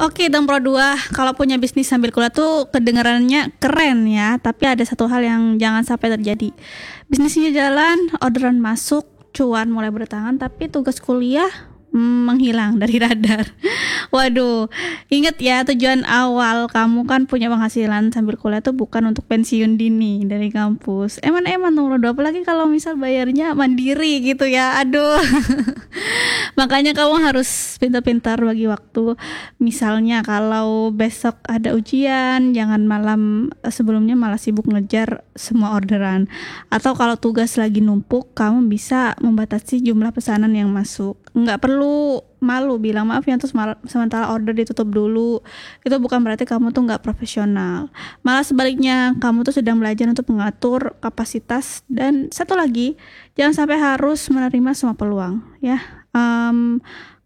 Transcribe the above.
Oke, Dong Pro 2, kalau punya bisnis sambil kuliah tuh kedengarannya keren ya, tapi ada satu hal yang jangan sampai terjadi. Bisnisnya jalan, orderan masuk, cuan mulai bertangan, tapi tugas kuliah menghilang dari radar. Waduh, inget ya, tujuan awal kamu kan punya penghasilan sambil kuliah tuh bukan untuk pensiun dini dari kampus. Eman nomor 2, apalagi kalau misal bayarnya mandiri gitu ya. Aduh. Makanya kamu harus pintar-pintar bagi waktu. Misalnya kalau besok ada ujian, jangan malam sebelumnya malah sibuk ngejar semua orderan. Atau kalau tugas lagi numpuk, kamu bisa membatasi jumlah pesanan yang masuk. Nggak perlu malu bilang maaf ya, terus sementara order ditutup dulu. Itu bukan berarti kamu tuh nggak profesional. Malah sebaliknya, kamu tuh sedang belajar untuk mengatur kapasitas. Dan satu lagi, jangan sampai harus menerima semua peluang ya.